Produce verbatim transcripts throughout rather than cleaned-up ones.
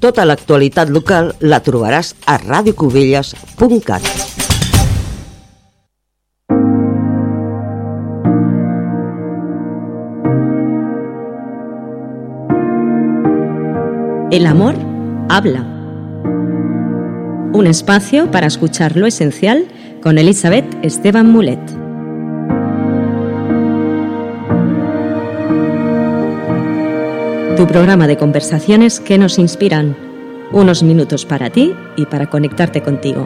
Tota l'actualitat local la trobaràs a radio cubelles punt cat. El amor habla. Un espacio para escuchar lo esencial con Elizabeth Esteban Mulet. Tu programa de conversaciones que nos inspiran. Unos minutos para ti y para conectarte contigo.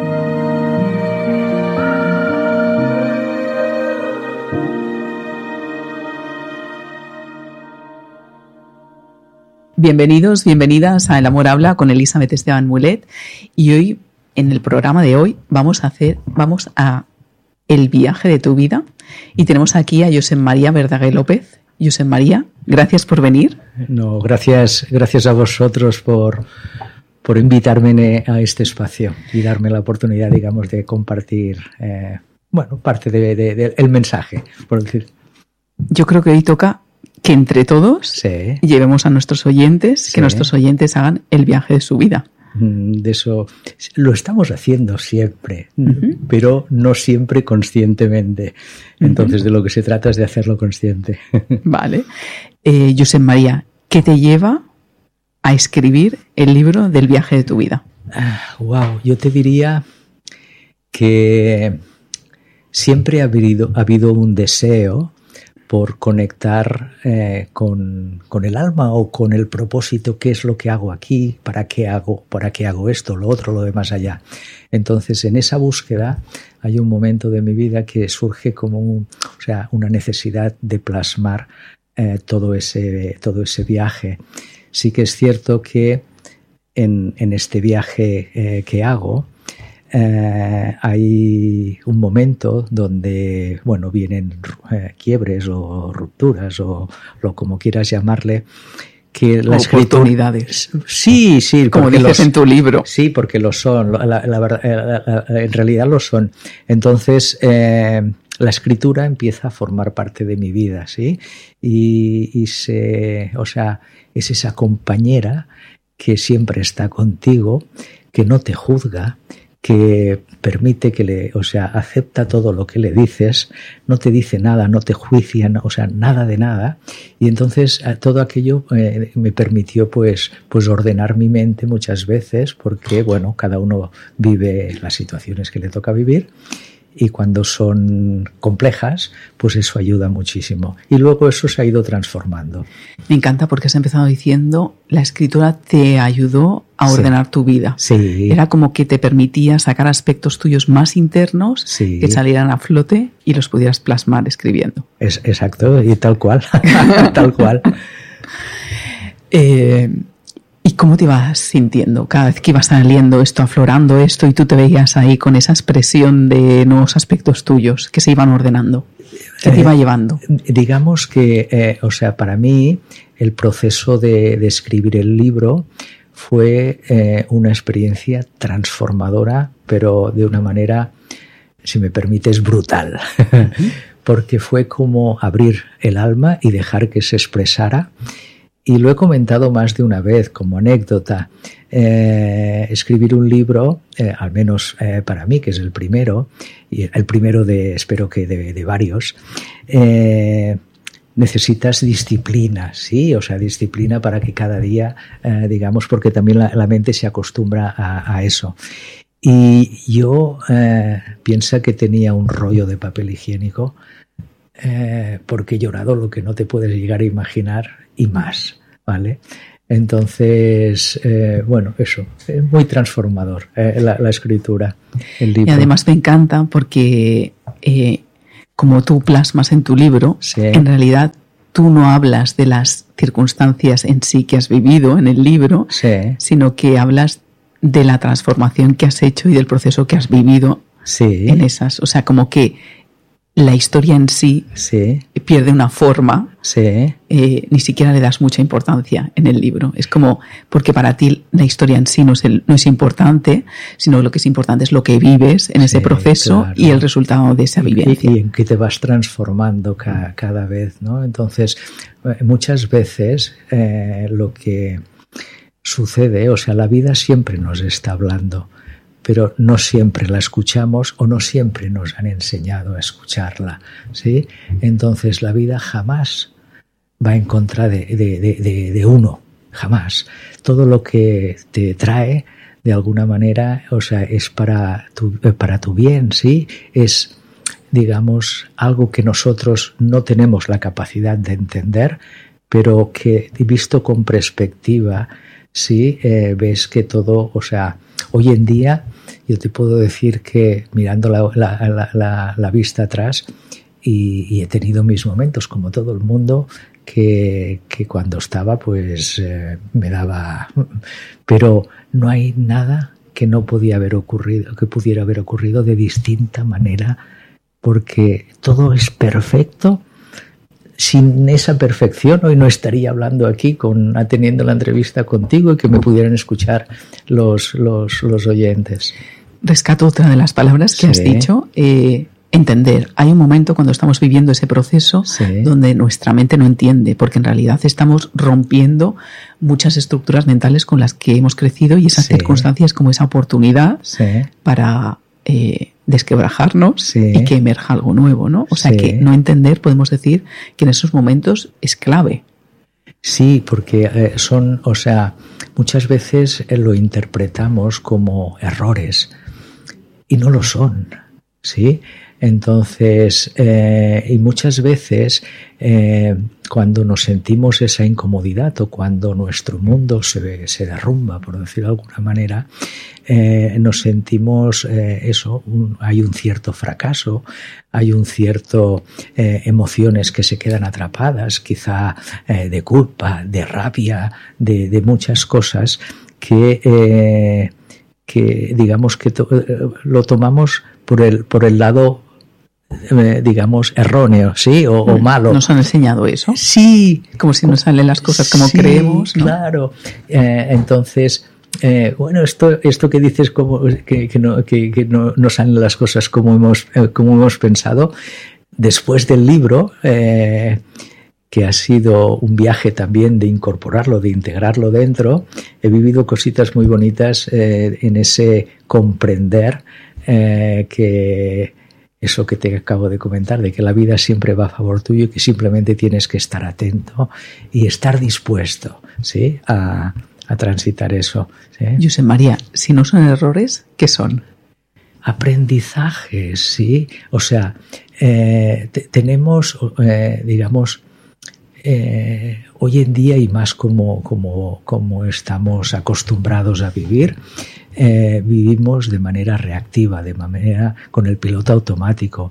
Bienvenidos, bienvenidas a El Amor Habla con Elizabeth Esteban Mulet. Y hoy, en el programa de hoy, vamos a hacer, vamos a el viaje de tu vida. Y tenemos aquí a Josep María Verdaguer López. Josep María, gracias por venir. No, gracias, gracias a vosotros por, por invitarme a este espacio y darme la oportunidad, digamos, de compartir, eh, bueno, parte del de, de, de, mensaje, por decir. Yo creo que hoy toca que entre todos sí. llevemos a nuestros oyentes, sí. que nuestros oyentes hagan el viaje de su vida. De eso lo estamos haciendo siempre, uh-huh. pero no siempre conscientemente. Entonces, uh-huh. de lo que se trata es de hacerlo consciente. Vale. Eh, Josep María, ¿qué te lleva a escribir el libro del viaje de tu vida? Ah, wow, yo te diría que siempre ha habido, ha habido un deseo por conectar eh, con, con el alma o con el propósito, qué es lo que hago aquí, para qué hago, para qué hago esto, lo otro, lo de más allá. Entonces, en esa búsqueda hay un momento de mi vida que surge como un, o sea, una necesidad de plasmar eh, todo ese, todo ese viaje. Sí que es cierto que en, en este viaje eh, que hago, Eh, hay un momento donde, bueno, vienen eh, quiebres o rupturas o lo como quieras llamarle, que la oportunidades. Escritura, sí, sí, como dices los, en tu libro. Sí, porque lo son, la, la, la, la, la, en realidad lo son. Entonces, eh, la escritura empieza a formar parte de mi vida, ¿sí? Y, y se, o sea, es esa compañera que siempre está contigo, que no te juzga, que permite que le, o sea, acepta todo lo que le dices, no te dice nada, no te juicia, o sea, nada de nada. Y entonces todo aquello eh, me permitió pues, pues ordenar mi mente muchas veces, porque bueno, cada uno vive las situaciones que le toca vivir. Y cuando son complejas, pues eso ayuda muchísimo. Y luego eso se ha ido transformando. Me encanta porque has empezado diciendo, la escritura te ayudó a ordenar sí. tu vida. Sí. Era como que te permitía sacar aspectos tuyos más internos sí. que salieran a flote y los pudieras plasmar escribiendo. Es, exacto, y tal cual, tal cual. Eh... ¿Y cómo te ibas sintiendo cada vez que iba saliendo esto, aflorando esto y tú te veías ahí con esa expresión de nuevos aspectos tuyos que se iban ordenando? ¿Qué te eh, iba llevando? Digamos que, eh, o sea, para mí el proceso de, de escribir el libro fue eh, una experiencia transformadora, pero de una manera, si me permites, brutal. Uh-huh. Porque fue como abrir el alma y dejar que se expresara. Y lo he comentado más de una vez como anécdota. Eh, escribir un libro, eh, al menos eh, para mí, que es el primero, y el primero de, espero que de, de varios, eh, necesitas disciplina, ¿sí? O sea, disciplina para que cada día, eh, digamos, porque también la, la mente se acostumbra a, a eso. Y yo eh, pienso que tenía un rollo de papel higiénico eh, porque he llorado lo que no te puedes llegar a imaginar y más, ¿vale? Entonces, eh, bueno, eso, es muy transformador eh, la, la escritura, el libro. Y además me encanta porque eh, como tú plasmas en tu libro, sí. en realidad tú no hablas de las circunstancias en sí que has vivido en el libro, sí. sino que hablas de la transformación que has hecho y del proceso que has vivido sí. en esas. O sea, como que la historia en sí, sí. pierde una forma, sí. eh, ni siquiera le das mucha importancia en el libro. Es como, porque para ti la historia en sí no es, el, no es importante, sino lo que es importante es lo que vives en sí, ese proceso claro. y el resultado de esa vivencia. Y, y en que te vas transformando ca, cada vez, ¿no? Entonces, muchas veces eh, lo que... O sucede, o sea, la vida siempre nos está hablando, pero no siempre la escuchamos o no siempre nos han enseñado a escucharla, ¿sí? Entonces la vida jamás va en contra de, de, de, de, de uno, jamás. Todo lo que te trae, de alguna manera, o sea, es para tu, para tu bien, ¿sí? Es, digamos, algo que nosotros no tenemos la capacidad de entender, pero que, visto con perspectiva, sí, eh, ves que todo, o sea, hoy en día yo te puedo decir que mirando la, la, la, la, la vista atrás, y, y he tenido mis momentos, como todo el mundo, que, que cuando estaba, pues eh, me daba... Pero no hay nada que no podía haber ocurrido, que pudiera haber ocurrido de distinta manera, porque todo es perfecto. Sin esa perfección hoy no estaría hablando aquí, con, teniendo la entrevista contigo y que me pudieran escuchar los, los, los oyentes. Rescato otra de las palabras que sí. has dicho, eh, entender. Hay un momento cuando estamos viviendo ese proceso sí. donde nuestra mente no entiende, porque en realidad estamos rompiendo muchas estructuras mentales con las que hemos crecido y esas sí. circunstancias como esa oportunidad sí. para... Eh, desquebrajarnos sí. y que emerja algo nuevo, ¿no? O sea, sí. que no entender, podemos decir que en esos momentos es clave. Sí, porque eh, son, o sea, muchas veces eh, lo interpretamos como errores y no lo son, ¿sí? Entonces, eh, y muchas veces eh, cuando nos sentimos esa incomodidad o cuando nuestro mundo se, se derrumba, por decirlo de alguna manera, eh, nos sentimos eh, eso, un, hay un cierto fracaso, hay un cierto eh, emociones que se quedan atrapadas, quizá eh, de culpa, de rabia, de, de muchas cosas que, eh, que digamos que to, eh, lo tomamos por el, por el lado Eh, digamos, erróneo, ¿sí? O, o malo. ¿Nos han enseñado eso? Sí. Como si no salen las cosas como sí, creemos, ¿no? Claro. Eh, entonces, eh, bueno, esto esto que dices como que, que, no, que, que no, no salen las cosas como hemos, eh, como hemos pensado, después del libro, eh, que ha sido un viaje también de incorporarlo, de integrarlo dentro, he vivido cositas muy bonitas eh, en ese comprender eh, que eso que te acabo de comentar, de que la vida siempre va a favor tuyo y que simplemente tienes que estar atento y estar dispuesto, ¿sí? a, a transitar eso. ¿Sí? Josep María, si no son errores, ¿qué son? Aprendizajes, sí. O sea, eh, te, tenemos, eh, digamos, eh, hoy en día y más como, como, como estamos acostumbrados a vivir, Eh, vivimos de manera reactiva, de manera con el piloto automático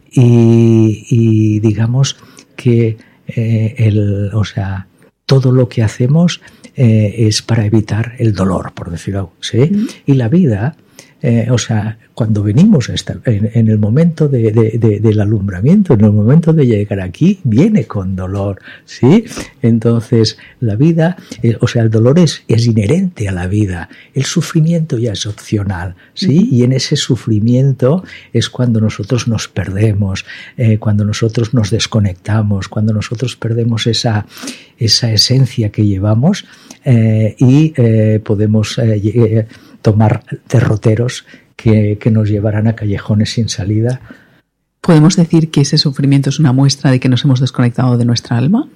y, y digamos que eh, el, o sea, todo lo que hacemos eh, es para evitar el dolor, por decirlo así, ¿sí? Mm. Y la vida, eh, o sea, cuando venimos esta, en, en el momento de, de, de, del alumbramiento, en el momento de llegar aquí, viene con dolor, ¿sí? Entonces, la vida, eh, o sea, el dolor es, es inherente a la vida, el sufrimiento ya es opcional, ¿sí? Uh-huh. Y en ese sufrimiento es cuando nosotros nos perdemos, eh, cuando nosotros nos desconectamos, cuando nosotros perdemos esa, esa esencia que llevamos eh, y eh, podemos eh, eh, tomar derroteros Que, que nos llevarán a callejones sin salida. ¿Podemos decir que ese sufrimiento es una muestra de que nos hemos desconectado de nuestra alma?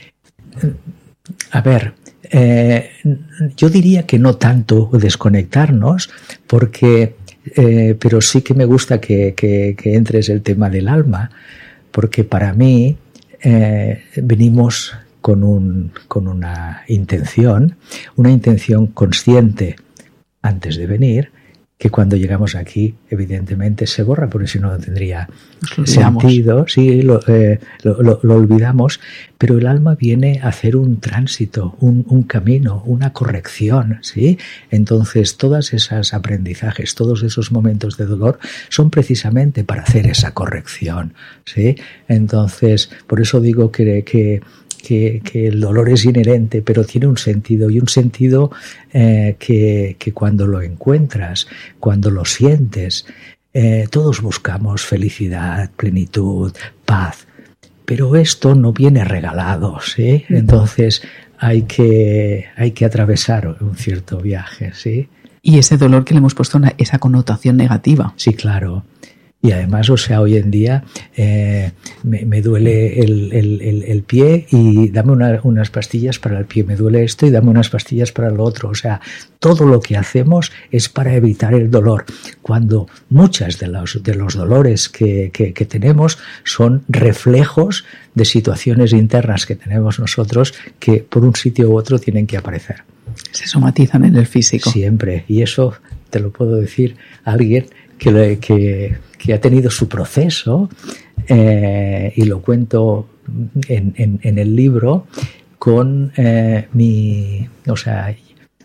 A ver, eh, yo diría que no tanto desconectarnos, porque, eh, pero sí que me gusta que, que, que entres el tema del alma, porque para mí eh, venimos con, un, con una intención, una intención consciente antes de venir, que cuando llegamos aquí evidentemente se borra, porque si no no tendría sentido, sí, lo, eh, lo, lo, lo olvidamos, pero el alma viene a hacer un tránsito, un, un camino, una corrección, ¿sí? Entonces todos esos aprendizajes, todos esos momentos de dolor son precisamente para hacer esa corrección, ¿sí? Entonces, por eso digo que, que Que, que el dolor es inherente, pero tiene un sentido, y un sentido eh, que, que cuando lo encuentras, cuando lo sientes, eh, todos buscamos felicidad, plenitud, paz, pero esto no viene regalado, ¿sí? Entonces hay que, hay que atravesar un cierto viaje, ¿sí? Y ese dolor que le hemos puesto, una, esa connotación negativa. Sí, claro. Y además, o sea, hoy en día eh, me, me duele el, el, el, el pie y dame una, unas pastillas para el pie. Me duele esto y dame unas pastillas para lo otro. O sea, todo lo que hacemos es para evitar el dolor. Cuando muchas de los, de los dolores que, que, que tenemos son reflejos de situaciones internas que tenemos nosotros que por un sitio u otro tienen que aparecer. Se somatizan en el físico. Siempre. Y eso te lo puedo decir a alguien que, que, que ha tenido su proceso, eh, y lo cuento en, en, en el libro, con eh, mi, o sea,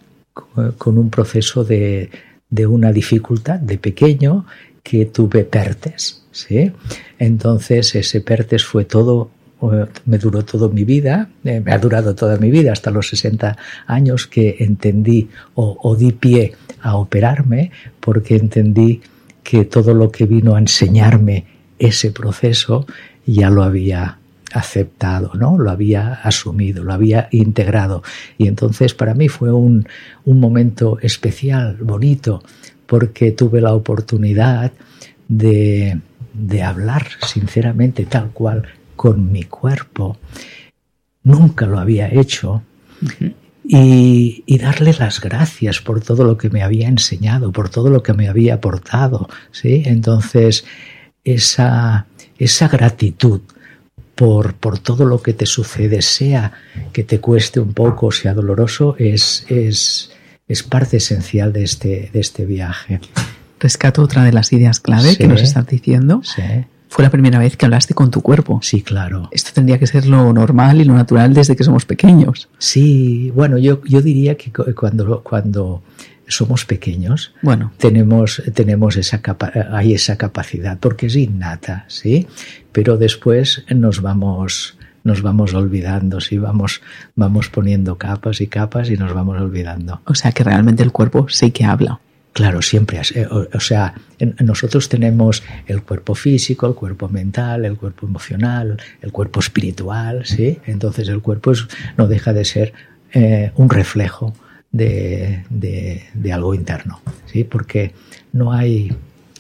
con un proceso de, de una dificultad de pequeño que tuve PERTES, ¿sí? Entonces ese PERTES fue todo, me duró toda mi vida, eh, me ha durado toda mi vida hasta los sesenta años que entendí o, o di pie a operarme, porque entendí que todo lo que vino a enseñarme ese proceso ya lo había aceptado, ¿no? Lo había asumido, lo había integrado. Y entonces para mí fue un, un momento especial, bonito, porque tuve la oportunidad de, de hablar sinceramente tal cual con mi cuerpo. Nunca lo había hecho. Uh-huh. Y, y darle las gracias por todo lo que me había enseñado, por todo lo que me había aportado, ¿sí? Entonces, esa, esa gratitud por, por todo lo que te sucede, sea que te cueste un poco, sea doloroso, es, es, es parte esencial de este, de este viaje. Rescato otra de las ideas clave, sí, que nos estás diciendo. Sí. Fue la primera vez que hablaste con tu cuerpo. Sí, claro. Esto tendría que ser lo normal y lo natural desde que somos pequeños. Sí, bueno, yo, yo diría que cuando, cuando somos pequeños, bueno, tenemos, tenemos esa capa, hay esa capacidad, porque es innata, ¿sí? Pero después nos vamos, nos vamos olvidando, ¿sí? Vamos, vamos poniendo capas y capas y nos vamos olvidando. O sea que realmente el cuerpo sí que habla. Claro, siempre. O sea, nosotros tenemos el cuerpo físico, el cuerpo mental, el cuerpo emocional, el cuerpo espiritual, ¿sí? Entonces el cuerpo es, no deja de ser eh, un reflejo de, de, de algo interno, ¿sí? Porque no hay...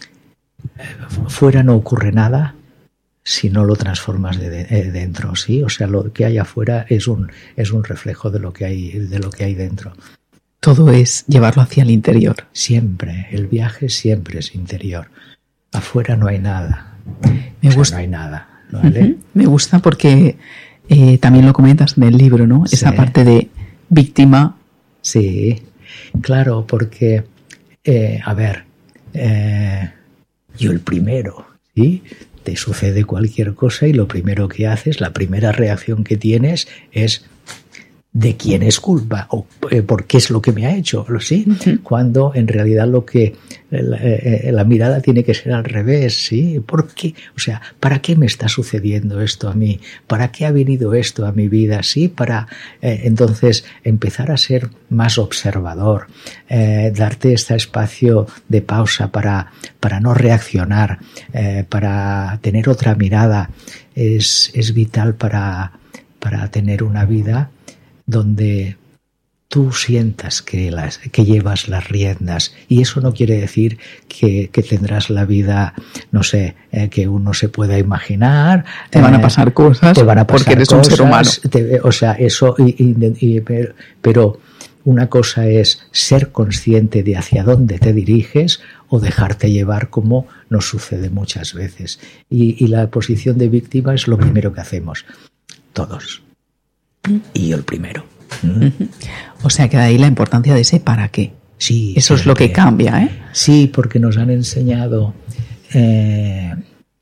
Fuera no ocurre nada si no lo transformas de, de dentro, ¿sí? O sea, lo que hay afuera es un, es un reflejo de lo que hay, de lo que hay dentro. Todo es llevarlo hacia el interior. Siempre, el viaje siempre es interior. Afuera no hay nada. Me o sea, gusta. No hay nada, ¿vale? Uh-huh. Me gusta porque eh, también lo comentas en el libro, ¿no? Sí. Esa parte de víctima. Sí, claro, porque, eh, a ver, eh, yo el primero, ¿sí? Te sucede cualquier cosa y lo primero que haces, la primera reacción que tienes es... ¿de quién es culpa? ¿O eh, por qué es lo que me ha hecho? ¿Sí? Uh-huh. Cuando en realidad lo que la, eh, la mirada tiene que ser al revés, ¿sí? ¿Por qué? O sea, ¿para qué me está sucediendo esto a mí? ¿Para qué ha venido esto a mi vida? ¿Sí? Para eh, entonces empezar a ser más observador, eh, darte este espacio de pausa para, para no reaccionar, eh, para tener otra mirada, es, es vital para, para tener una vida donde tú sientas que, las, que llevas las riendas. Y eso no quiere decir que, que tendrás la vida, no sé, eh, que uno se pueda imaginar. Te van a pasar cosas te van a pasar porque eres cosas, un ser humano. Te, o sea, eso, y, y, y, pero una cosa es ser consciente de hacia dónde te diriges o dejarte llevar, como nos sucede muchas veces. Y, y la posición de víctima es lo primero que hacemos, todos. Y yo el primero. ¿Mm? Uh-huh. O sea que de ahí la importancia de ese para qué. Sí, eso siempre es lo que cambia, ¿eh? Sí, porque nos han enseñado, eh,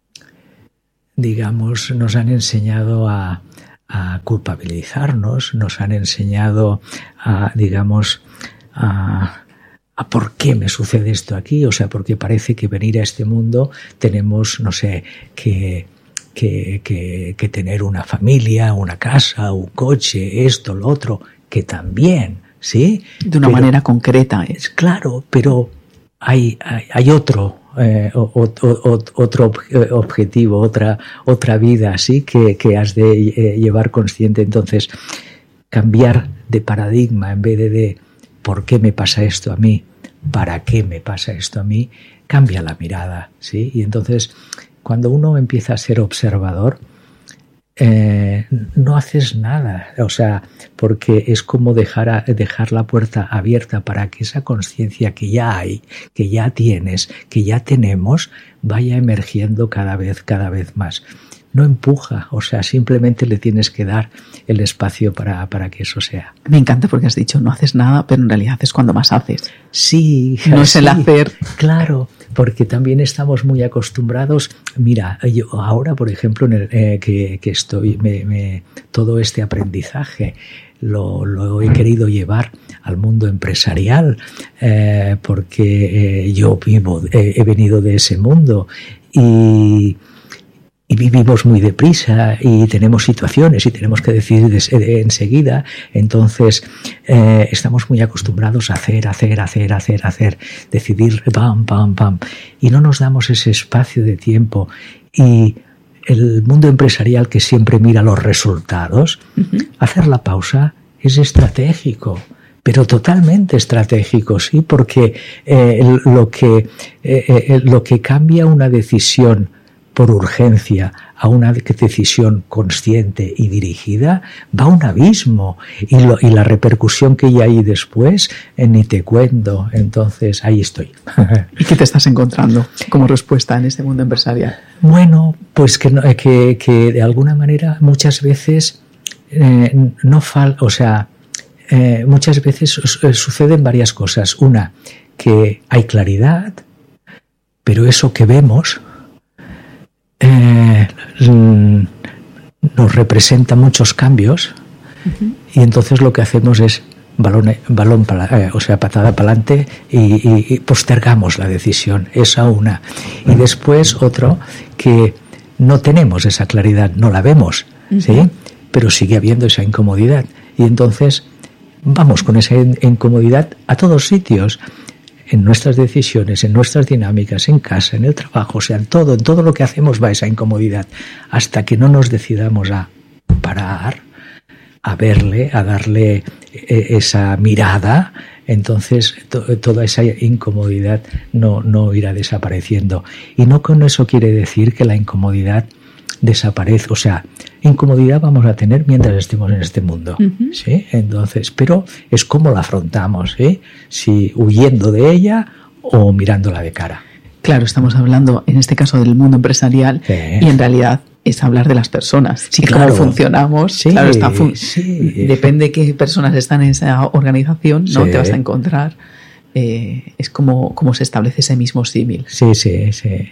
digamos, nos han enseñado a, a culpabilizarnos, nos han enseñado a, digamos, a, a por qué me sucede esto aquí. O sea, porque parece que venir a este mundo tenemos, no sé, que... Que, que, que tener una familia, una casa, un coche, esto, lo otro, que también, ¿sí? De una pero, manera concreta. ¿eh? Es claro, pero hay, hay, hay otro, eh, o, o, o, otro objetivo, otra, otra vida, ¿sí? Que, que has de eh, llevar consciente. Entonces, cambiar de paradigma en vez de, de ¿por qué me pasa esto a mí? ¿Para qué me pasa esto a mí? Cambia la mirada, ¿sí? Y entonces, cuando uno empieza a ser observador, eh, no haces nada, o sea, porque es como dejar, a, dejar la puerta abierta para que esa conciencia que ya hay, que ya tienes, que ya tenemos, vaya emergiendo cada vez, cada vez más. No empuja, o sea, simplemente le tienes que dar el espacio para, para que eso sea. Me encanta porque has dicho no haces nada, pero en realidad es cuando más haces. Sí, no es sí, el hacer. Claro, porque también estamos muy acostumbrados. Mira, yo ahora, por ejemplo, en el, eh, que, que estoy, me, me, todo este aprendizaje lo, lo he querido llevar al mundo empresarial, eh, porque eh, yo vivo, eh, he venido de ese mundo y Y vivimos muy deprisa y tenemos situaciones y tenemos que decidir enseguida. Entonces, eh, estamos muy acostumbrados a hacer, hacer, hacer, hacer, hacer, decidir, pam, pam, pam. Y no nos damos ese espacio de tiempo. Y el mundo empresarial que siempre mira los resultados, uh-huh. hacer la pausa es estratégico. Pero totalmente estratégico, sí, porque eh, lo que, eh, eh, lo que cambia una decisión por urgencia a una decisión consciente y dirigida, va a un abismo. Y, lo, y la repercusión que ya hay después, eh, ni te cuento. Entonces, ahí estoy. ¿Y qué te estás encontrando como respuesta en este mundo empresarial? Bueno, pues que, que, que de alguna manera muchas veces eh, no falta, o sea, eh, muchas veces suceden varias cosas. Una, que hay claridad, pero eso que vemos Eh, nos representa muchos cambios, uh-huh. y entonces lo que hacemos es balón, balón para, eh, o sea, patada para adelante y, y, y postergamos la decisión. Esa una. Y después otro, que no tenemos esa claridad, no la vemos, uh-huh. ¿sí? Pero sigue habiendo esa incomodidad. Y entonces vamos con esa incomodidad a todos sitios. En nuestras decisiones, en nuestras dinámicas, en casa, en el trabajo, o sea, en todo, en todo lo que hacemos va esa incomodidad, hasta que no nos decidamos a parar, a verle, a darle esa mirada, entonces to, toda esa incomodidad no, no irá desapareciendo. Y no con eso quiere decir que la incomodidad desaparezca, o sea, incomodidad vamos a tener mientras estemos en este mundo, uh-huh. ¿sí? Entonces, pero es cómo la afrontamos, ¿sí? Si huyendo de ella o mirándola de cara. Claro, estamos hablando en este caso del mundo empresarial, sí. Y en realidad es hablar de las personas, sí, y claro. cómo funcionamos. Sí, claro, está fun- sí. Depende de qué personas están en esa organización, ¿no? Sí. Te vas a encontrar, eh, es como, como se establece ese mismo símil. Sí, sí, sí.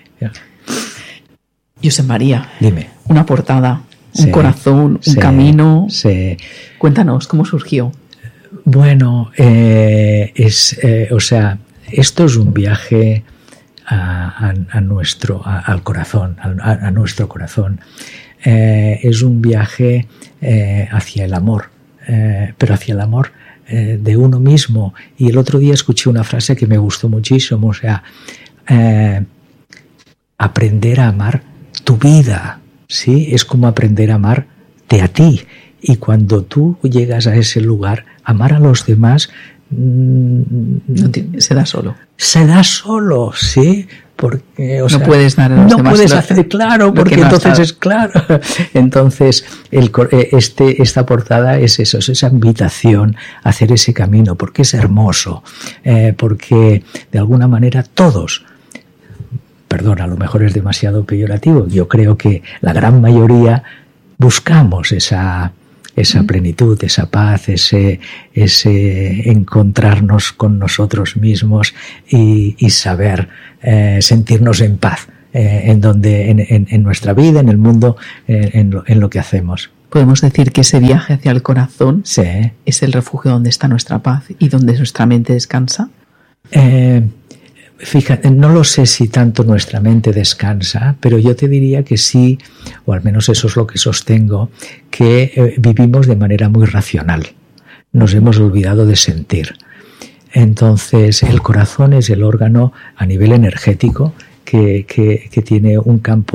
Josep María, dime. Una portada, un sí, corazón, un sí, camino. Sí. Cuéntanos, ¿cómo surgió? Bueno, eh, es, eh, o sea, esto es un viaje a, a, a nuestro, a, al corazón, a, a nuestro corazón. Eh, es un viaje eh, hacia el amor, eh, pero hacia el amor eh, de uno mismo. Y el otro día escuché una frase que me gustó muchísimo, o sea, eh, aprender a amar tu vida, ¿sí? Es como aprender a amarte a ti. Y cuando tú llegas a ese lugar, amar a los demás mmm, no tiene, se da solo. Se da solo, ¿sí? Porque, o no sea, puedes dar a los no demás puedes lo, hacer, claro, porque no entonces es claro. Entonces, el, este, esta portada es eso, es esa invitación a hacer ese camino, porque es hermoso, eh, porque de alguna manera todos, perdón, a lo mejor es demasiado peyorativo, yo creo que la gran mayoría buscamos esa, esa plenitud, esa paz, ese, ese encontrarnos con nosotros mismos y, y saber eh, sentirnos en paz eh, en, donde, en, en, en nuestra vida, en el mundo, eh, en, lo, en lo que hacemos. Podemos decir que ese viaje hacia el corazón sí. es el refugio donde está nuestra paz y donde nuestra mente descansa. Eh, Fíjate, no lo sé si tanto nuestra mente descansa, pero yo te diría que sí, o al menos eso es lo que sostengo, que eh, vivimos de manera muy racional. Nos hemos olvidado de sentir. Entonces, el corazón es el órgano a nivel energético que, que, que tiene un campo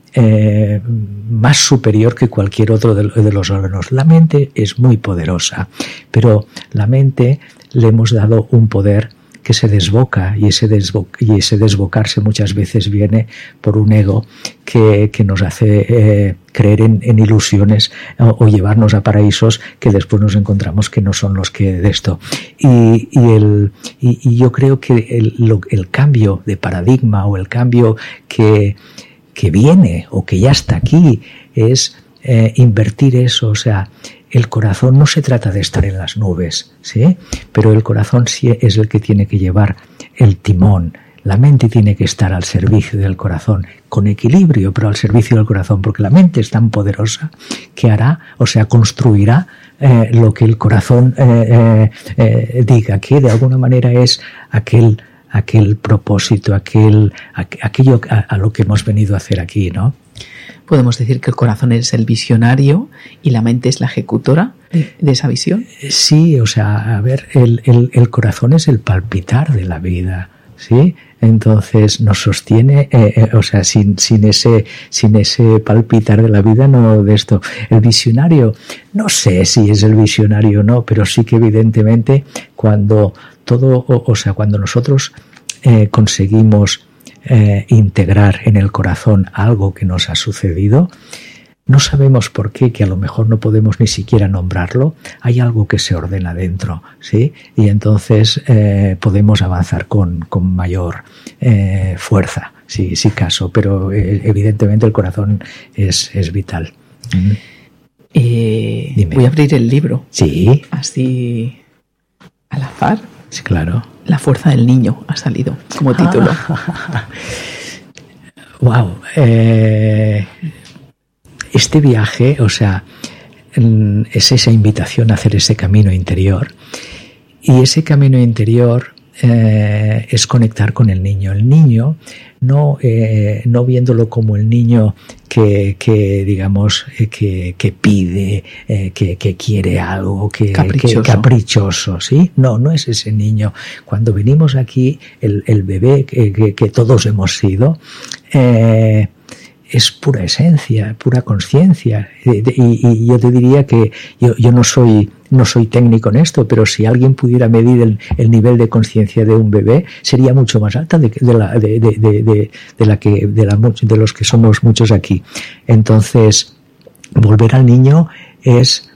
eh, más superior que cualquier otro de, de los órganos. La mente es muy poderosa, pero la mente le hemos dado un poder que se desboca, y ese, desbo y ese desbocarse muchas veces viene por un ego que, que nos hace eh, creer en, en ilusiones o, o llevarnos a paraísos que después nos encontramos que no son los que de esto. Y, y, el, y, y yo creo que el, lo, el cambio de paradigma o el cambio que, que viene o que ya está aquí es eh, invertir eso, o sea, el corazón no se trata de estar en las nubes, ¿sí? Pero el corazón sí es el que tiene que llevar el timón. La mente tiene que estar al servicio del corazón, con equilibrio, pero al servicio del corazón, porque la mente es tan poderosa que hará, o sea, construirá eh, lo que el corazón eh, eh, eh, diga, que de alguna manera es aquel, aquel propósito, aquel, aquello a, a lo que hemos venido a hacer aquí, ¿no? Podemos decir que el corazón es el visionario y la mente es la ejecutora de, de esa visión. Sí, o sea, a ver, el, el, el corazón es el palpitar de la vida, ¿sí? Entonces nos sostiene, eh, eh, o sea, sin, sin ese, sin ese palpitar de la vida, no de esto. El visionario, no sé si es el visionario o no, pero sí que evidentemente cuando todo, o, o sea, cuando nosotros eh, conseguimos Eh, integrar en el corazón algo que nos ha sucedido, no sabemos por qué, que a lo mejor no podemos ni siquiera nombrarlo, hay algo que se ordena dentro, ¿sí? Y entonces eh, podemos avanzar con, con mayor eh, fuerza, sí, sí caso, pero eh, evidentemente el corazón es, es vital. Mm. Eh, voy a abrir el libro. Sí. Así al azar. Sí, claro. La fuerza del niño ha salido como título. Ah, wow. Eh, este viaje, o sea, es esa invitación a hacer ese camino interior. Y ese camino interior eh, es conectar con el niño. El niño, no, eh, no viéndolo como el niño que, que digamos, eh, que, que pide, eh, que, que quiere algo, que caprichoso. Que, caprichoso, ¿sí? No, no es ese niño. Cuando venimos aquí, el, el bebé que, que, que todos hemos sido, eh, es pura esencia, pura conciencia. Y, y, y yo te diría que yo, yo no soy no soy técnico en esto, pero si alguien pudiera medir el, el nivel de conciencia de un bebé, sería mucho más alta de, de, la, de, de, de, de, la que, de, la, de los que somos muchos aquí. Entonces, volver al niño es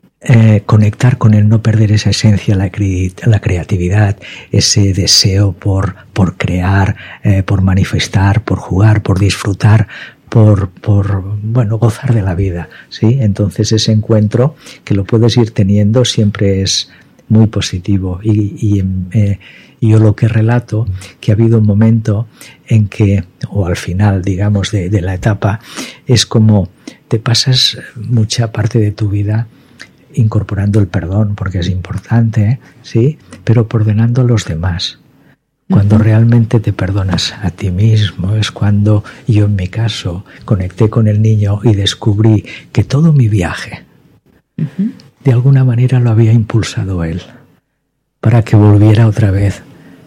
eh, conectar con él, no perder esa esencia, la, cre la creatividad, ese deseo por, por crear, eh, por manifestar, por jugar, por disfrutar, por, por, bueno, gozar de la vida, ¿sí? Entonces ese encuentro, que lo puedes ir teniendo, siempre es muy positivo. Y, y eh, yo lo que relato, que ha habido un momento en que, o al final, digamos, de, de la etapa, es como te pasas mucha parte de tu vida incorporando el perdón, porque es importante, ¿sí? Pero ordenando a los demás. Cuando uh-huh. realmente te perdonas a ti mismo, es cuando yo, en mi caso, conecté con el niño y descubrí que todo mi viaje, uh-huh. de alguna manera lo había impulsado él, para que volviera otra vez,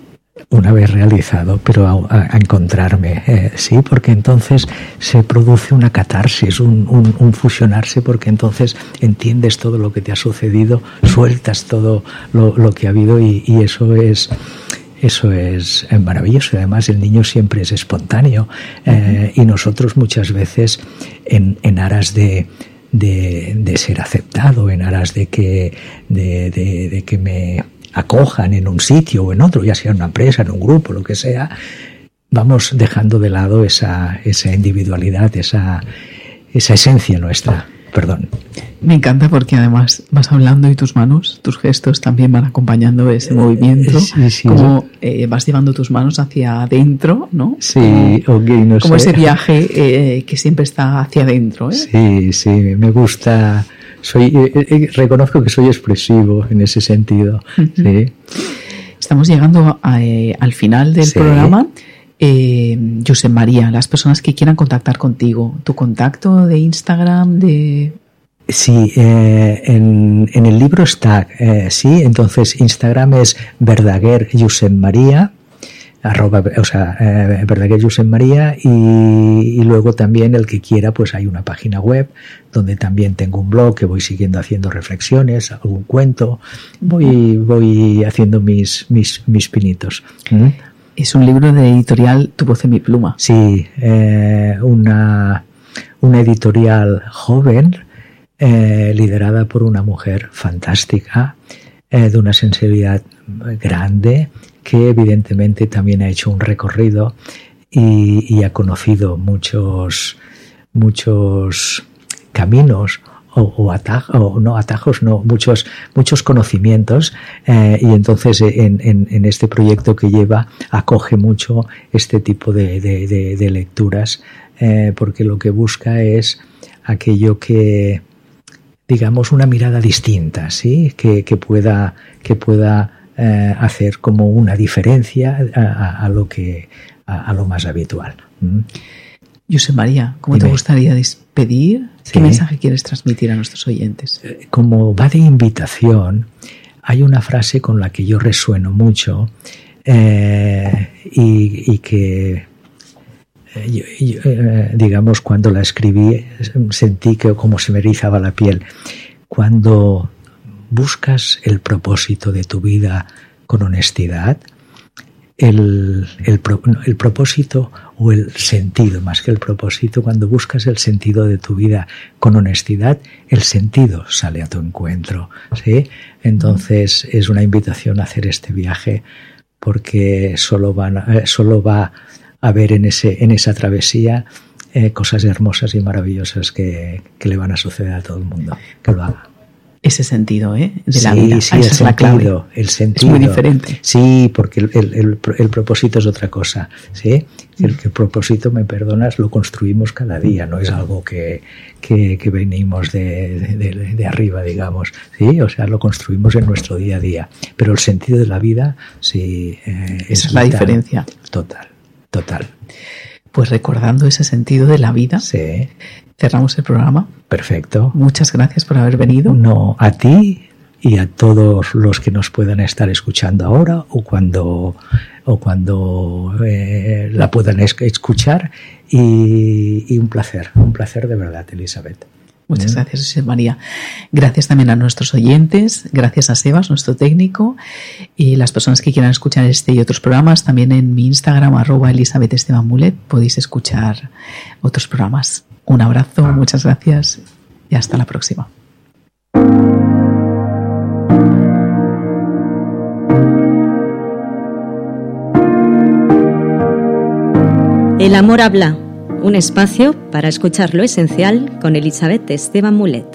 una vez realizado, pero a, a encontrarme, eh, sí, porque entonces se produce una catarsis, un, un, un fusionarse, porque entonces entiendes todo lo que te ha sucedido, sueltas todo lo, lo que ha habido, y, y eso es... Eso es maravilloso. Además, el niño siempre es espontáneo, eh, y nosotros muchas veces en, en aras de, de, de ser aceptado, en aras de que, de, de, de que me acojan en un sitio o en otro, ya sea en una empresa, en un grupo, lo que sea, vamos dejando de lado esa, esa individualidad, esa, esa esencia nuestra. Perdón. Me encanta porque además vas hablando y tus manos, tus gestos también van acompañando ese movimiento, sí, sí, como eh, vas llevando tus manos hacia adentro, ¿no? Sí, ok, no como sé. Ese viaje eh, que siempre está hacia adentro, ¿eh? Sí, sí, me gusta. Soy, eh, eh, reconozco que soy expresivo en ese sentido. Uh-huh. Sí. Estamos llegando a, eh, al final del sí. programa. Eh, Josep María, las personas que quieran contactar contigo, tu contacto de Instagram, de... Sí, eh, en, en el libro está, eh, sí, entonces Instagram es Verdaguer Josep María, arroba, o sea, eh, Verdaguer Josep María, y, y luego también el que quiera, pues hay una página web donde también tengo un blog que voy siguiendo haciendo reflexiones, algún cuento, voy, voy haciendo mis, mis, mis pinitos. ¿Mm? Es un libro de editorial Tu voz en mi pluma. Sí, eh, una, una editorial joven, eh, liderada por una mujer fantástica, eh, de una sensibilidad grande, que evidentemente también ha hecho un recorrido y, y ha conocido muchos, muchos caminos o, o, atajos, o no atajos, no, muchos, muchos conocimientos, eh, y entonces en, en, en este proyecto que lleva acoge mucho este tipo de, de, de, de lecturas, eh, porque lo que busca es aquello que, digamos, una mirada distinta, ¿sí? Que, que pueda, que pueda eh, hacer como una diferencia a, a, a lo que a, a lo más habitual. ¿Mm? Josep María, ¿cómo Dime. te gustaría despedir? ¿Qué sí. mensaje quieres transmitir a nuestros oyentes? Como va de invitación, hay una frase con la que yo resueno mucho, eh, y, y que, eh, yo, yo, eh, digamos, cuando la escribí sentí que como se me erizaba la piel. Cuando buscas el propósito de tu vida con honestidad, El, el, el propósito o el sentido, más que el propósito, cuando buscas el sentido de tu vida con honestidad, el sentido sale a tu encuentro, ¿sí? Entonces es una invitación a hacer este viaje, porque solo, van, eh, solo va a haber en, ese, en esa travesía eh, cosas hermosas y maravillosas que, que le van a suceder a todo el mundo. Que lo haga. Ese sentido, ¿eh? De sí, la vida. Sí, el es sentido, el sentido. Es muy diferente. Sí, porque el, el, el, el propósito es otra cosa, ¿sí? El, el propósito, me perdonas, lo construimos cada día, no es algo que, que, que venimos de, de, de arriba, digamos, ¿sí? O sea, lo construimos en nuestro día a día. Pero el sentido de la vida, sí, eh, es la vital, diferencia. Total, total. Pues recordando ese sentido de la vida, sí. cerramos el programa. Perfecto. Muchas gracias por haber venido. No, a ti y a todos los que nos puedan estar escuchando ahora o cuando, o cuando eh, la puedan escuchar. Y, y un placer, un placer de verdad, Elizabeth. Muchas gracias, Josep María. Gracias también a nuestros oyentes, gracias a Sebas, nuestro técnico, y las personas que quieran escuchar este y otros programas. También en mi Instagram, arroba Elizabeth Esteban Mulet, podéis escuchar otros programas. Un abrazo, muchas gracias y hasta la próxima. El amor habla, un espacio para escuchar lo esencial con Elizabeth Esteban Mulet.